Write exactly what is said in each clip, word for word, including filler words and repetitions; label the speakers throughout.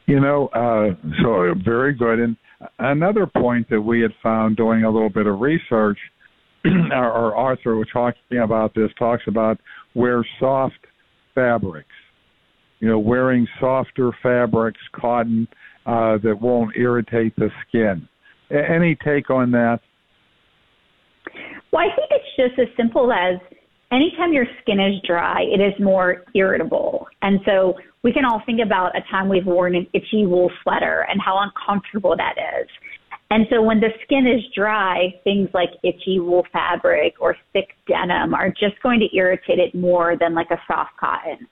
Speaker 1: You know, uh, so very good. And another point that we had found doing a little bit of research, our, our author was talking about this, talks about wear soft fabrics. You know, wearing softer fabrics, cotton, uh, that won't irritate the skin. A- any take on that?
Speaker 2: Well, I think it's just as simple as anytime your skin is dry, it is more irritable. And so we can all think about a time we've worn an itchy wool sweater and how uncomfortable that is. And so when the skin is dry, things like itchy wool fabric or thick denim are just going to irritate it more than like a soft cotton.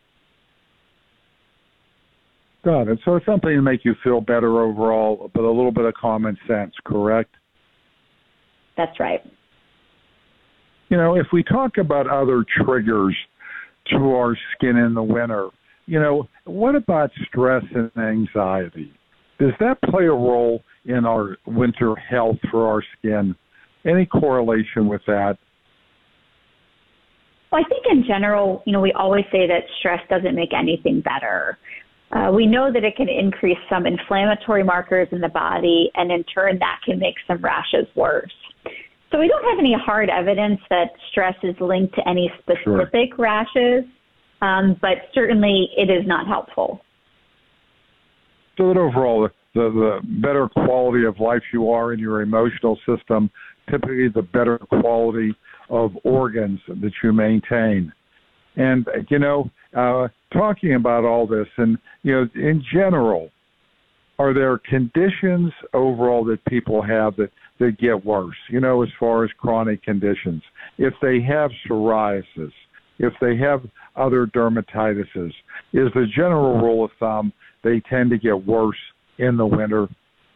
Speaker 1: Got it. So it's something to make you feel better overall, but a little bit of common sense, correct?
Speaker 2: That's right.
Speaker 1: You know, if we talk about other triggers to our skin in the winter, you know, what about stress and anxiety? Does that play a role in our winter health for our skin? Any correlation with that?
Speaker 2: Well, I think in general, you know, we always say that stress doesn't make anything better. Uh, we know that it can increase some inflammatory markers in the body, and in turn, that can make some rashes worse. So we don't have any hard evidence that stress is linked to any specific sure. rashes, um, but certainly it is not helpful.
Speaker 1: So that overall, the, the better quality of life you are in your emotional system, typically the better quality of organs that you maintain. And, you know, uh, talking about all this, and, you know, in general, are there conditions overall that people have that, that get worse, you know, as far as chronic conditions? If they have psoriasis, if they have other dermatitises, is the general rule of thumb they tend to get worse in the winter?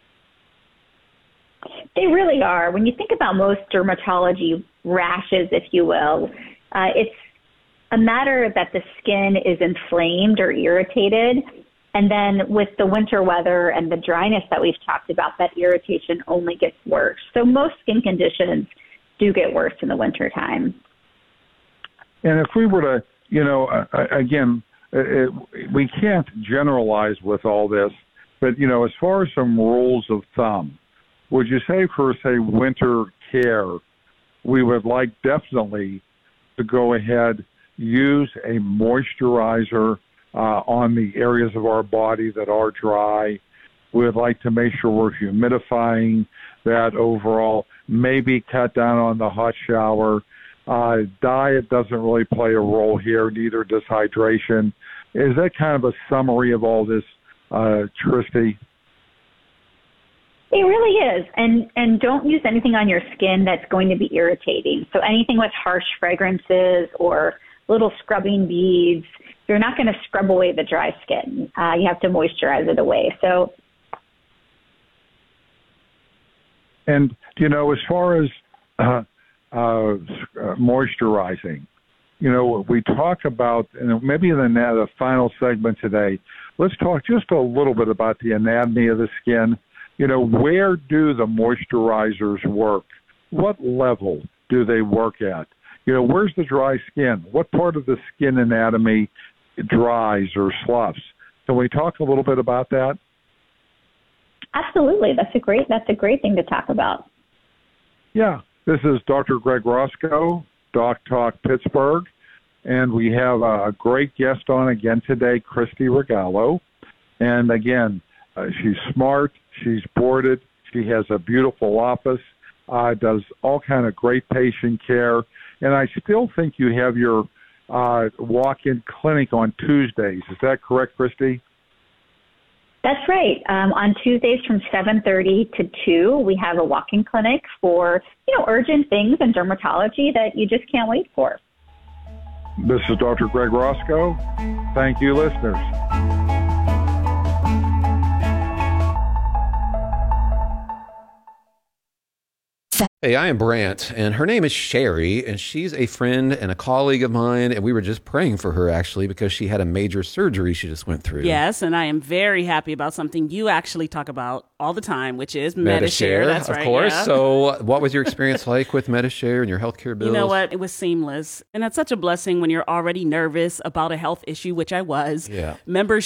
Speaker 2: They really are. When you think about most dermatology rashes, if you will, uh, it's a matter that the skin is inflamed or irritated. And then with the winter weather and the dryness that we've talked about, that irritation only gets worse. So most skin conditions do get worse in the wintertime.
Speaker 1: And if we were to, you know, uh, again, it, we can't generalize with all this, but, you know, as far as some rules of thumb, would you say for, say, winter care, we would like definitely to go ahead, use a moisturizer uh, on the areas of our body that are dry. We would like to make sure we're humidifying that overall, maybe cut down on the hot shower. Uh, diet doesn't really play a role here, neither does hydration. Is that kind of a summary of all this, uh, Tristy?
Speaker 2: It really is. And and don't use anything on your skin that's going to be irritating. So anything with harsh fragrances or little scrubbing beads, you're not going to scrub away the dry skin. Uh, you have to moisturize it away. So,
Speaker 1: and, you know, as far as uh, uh, moisturizing, you know, we talk about, and maybe in the, the final segment today, let's talk just a little bit about the anatomy of the skin. You know, where do the moisturizers work? What level do they work at? You know, where's the dry skin? What part of the skin anatomy dries or sloughs? Can we talk a little bit about that?
Speaker 2: Absolutely. That's a great, that's a great thing to talk about.
Speaker 1: Yeah. This is Doctor Greg Roscoe, Doc Talk Pittsburgh, and we have a great guest on again today, Christy Regallo. And again, uh, she's smart, she's boarded, she has a beautiful office, uh, does all kind of great patient care, and I still think you have your uh, walk-in clinic on Tuesdays. Is that correct, Christy?
Speaker 2: That's right. Um, on Tuesdays from seven thirty to two, we have a walk-in clinic for, you know, urgent things in dermatology that you just can't wait for.
Speaker 1: This is Doctor Greg Roscoe. Thank you, listeners.
Speaker 3: Hey, I am Brant, and her name is Sherry, and she's a friend and a colleague of mine, and we were just praying for her, actually, because she had a major surgery she just went through.
Speaker 4: Yes, and I am very happy about something you actually talk about all the time, which is Medi-Share.
Speaker 3: Medi-Share,
Speaker 4: That's
Speaker 3: of
Speaker 4: right,
Speaker 3: course.
Speaker 4: yeah.
Speaker 3: So what was your experience like with Medi-Share and your healthcare bills?
Speaker 4: You know what? It was seamless, and it's such a blessing when you're already nervous about a health issue, which I was.
Speaker 3: Yeah.
Speaker 4: Members